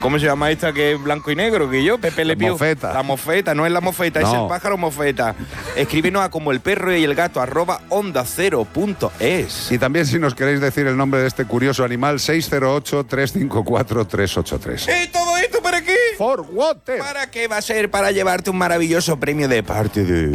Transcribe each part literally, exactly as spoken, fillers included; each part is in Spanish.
¿Cómo se llama esta que es blanco y negro? Que yo, Pepe Le Pew. La mofeta. La mofeta, no es la mofeta, no. Es el pájaro mofeta. Escríbenos a como el perro y el gato arroba onda cero punto es. Y también si nos queréis decir el nombre de este curioso animal, seis cero ocho, tres cinco cuatro, tres ocho tres. ¿Y todo esto para qué? For water. ¿Para qué va a ser? Para llevarte un maravilloso premio de parte de...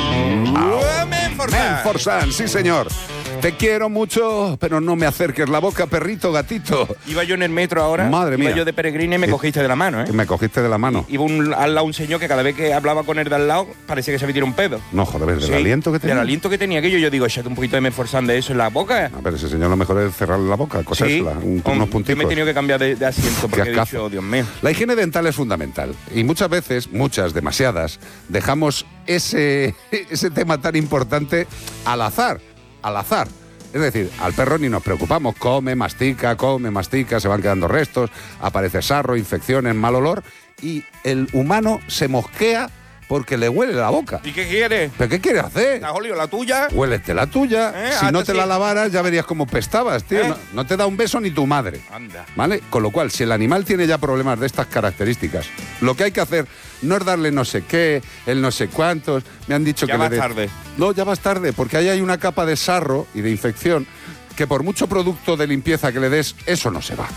Oh, Menforsan, sí señor. Te quiero mucho, pero no me acerques la boca, perrito, gatito. Iba yo en el metro ahora. Madre mía. Iba yo de peregrina y me cogiste de la mano, ¿eh? Me cogiste de la mano. Iba un, al lado un señor que cada vez que hablaba con él de al lado parecía que se había tirado un pedo. No, joder, del sí, aliento que tenía. Del aliento que tenía aquello. Yo digo, échate un poquito de Menforsan de eso en la boca. A ver, ese señor lo mejor es cerrarle la boca, cosérsela, sí, un, unos punticos. Yo me he tenido que cambiar de, de asiento porque he dicho, Dios mío. La higiene dental es fundamental. Y muchas veces, muchas, demasiadas, dejamos ese, ese tema tan importante al azar. Al azar. Es decir, al perro ni nos preocupamos, come, mastica, come, mastica, se van quedando restos, aparece sarro, infecciones, mal olor, y el humano se mosquea porque le huele la boca. ¿Y qué quiere? ¿Pero qué quiere hacer? ¿La Julio, la tuya? Huélete la tuya. ¿Eh? Si no te sí. la lavaras, ya verías cómo pestabas, tío. ¿Eh? No, no te da un beso ni tu madre. Anda. ¿Vale? Con lo cual, si el animal tiene ya problemas de estas características, lo que hay que hacer no es darle no sé qué, el no sé cuántos. Me han dicho ya que vas le de... tarde. No, ya vas tarde, porque ahí hay una capa de sarro y de infección que por mucho producto de limpieza que le des, eso no se va.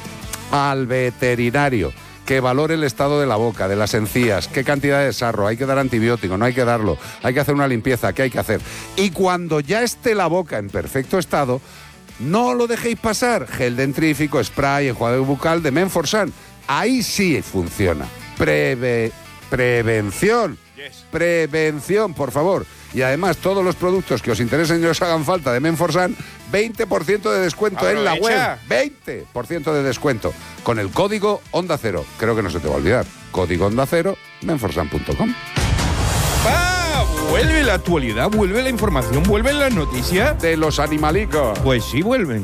Al veterinario, que valore el estado de la boca, de las encías, qué cantidad de sarro, hay que dar antibiótico, no hay que darlo, hay que hacer una limpieza, ¿qué hay que hacer? Y cuando ya esté la boca en perfecto estado, no lo dejéis pasar. Gel dentrífico, spray, enjuague bucal de Menforsan. Ahí sí funciona. Preve, prevención. Yes. Prevención, por favor. Y además, todos los productos que os interesen y os hagan falta de Menforsan, veinte por ciento de descuento Aprovecha. en la web. veinte por ciento de descuento. Con el código Onda Cero. Creo que no se te va a olvidar. Código Onda Cero, menforsan punto com. ¡Ah! Vuelve la actualidad, vuelve la información, vuelven las noticias. De los animalicos. Pues sí, vuelven.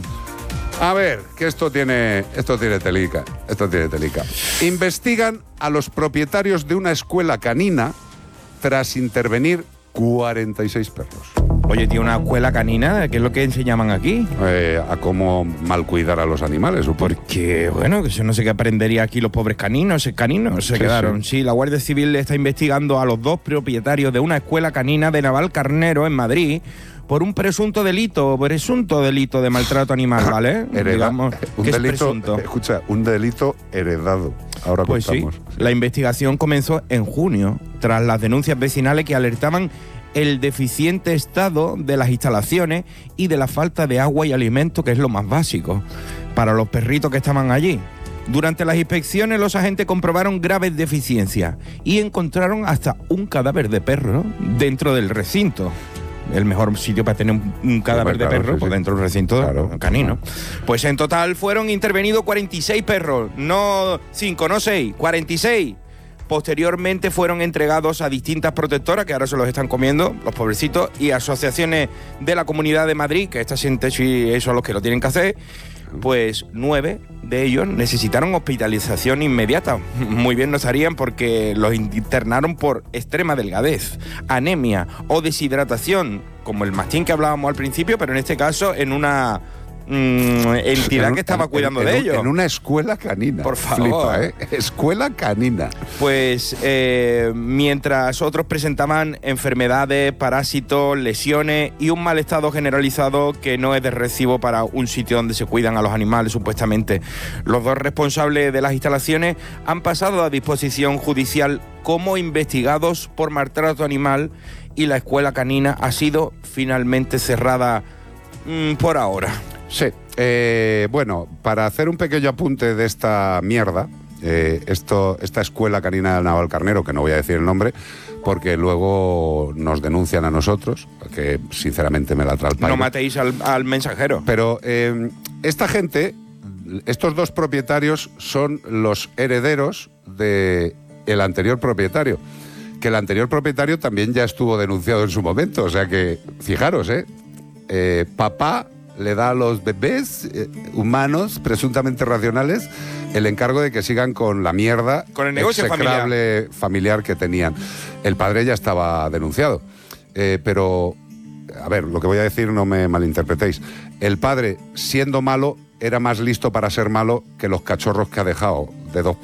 A ver, que esto tiene, esto tiene telica. Esto tiene telica. Investigan a los propietarios de una escuela canina tras intervenir cuarenta y seis perros. Oye, tío, una escuela canina, ¿qué es lo que enseñaban aquí? Eh, a cómo mal cuidar a los animales, supongo. Porque, bueno, que yo no sé qué aprendería aquí los pobres caninos, caninos se Sí, quedaron. sí. Sí, la Guardia Civil está investigando a los dos propietarios de una escuela canina de Navalcarnero, en Madrid, por un presunto delito, presunto delito de maltrato animal, ¿vale? Hereda- Digamos, un que es delito, presunto. escucha, un delito heredado. Ahora Pues sí, contamos. la investigación comenzó en junio, tras las denuncias vecinales que alertaban el deficiente estado de las instalaciones y de la falta de agua y alimento, que es lo más básico, para los perritos que estaban allí. Durante las inspecciones, los agentes comprobaron graves deficiencias y encontraron hasta un cadáver de perro dentro del recinto. El mejor sitio para tener un, un cadáver Claro, de perro, sí, por sí. dentro del recinto Claro. canino. Pues en total fueron intervenidos cuarenta y seis perros, no cinco, no seis, cuarenta y seis. Posteriormente fueron entregados a distintas protectoras, que ahora se los están comiendo, los pobrecitos, y asociaciones de la Comunidad de Madrid, que esta gente sí son los que lo tienen que hacer. Pues nueve de ellos necesitaron hospitalización inmediata. Muy bien no estarían, porque los internaron por extrema delgadez, anemia o deshidratación, como el mastín que hablábamos al principio, pero en este caso en una mm, entidad En- que estaba en- cuidando en, de en, ellos. En una escuela canina. Por favor. Flipa, ¿eh? Escuela canina. Pues eh, mientras otros presentaban enfermedades, parásitos, lesiones y un mal estado generalizado que no es de recibo para un sitio donde se cuidan a los animales, supuestamente. Los dos responsables de las instalaciones han pasado a disposición judicial como investigados por maltrato animal, y la escuela canina ha sido finalmente cerrada mmm, por ahora. Sí. Eh, bueno, para hacer un pequeño apunte de esta mierda, eh, esto, esta escuela canina de Navalcarnero, que no voy a decir el nombre, porque luego nos denuncian a nosotros, que sinceramente me la trae el pairo. No matéis al, al mensajero. Pero eh, esta gente, estos dos propietarios son los herederos de el anterior propietario, que el anterior propietario también ya estuvo denunciado en su momento. O sea que, fijaros, ¿eh? eh papá le da a los bebés eh, humanos presuntamente racionales el encargo de que sigan con la mierda, con el negocio execrable familiar. familiar que tenían. El padre ya estaba denunciado, eh, pero a ver, lo que voy a decir no me malinterpretéis. El padre, siendo malo, era más listo para ser malo que los cachorros que ha dejado de dos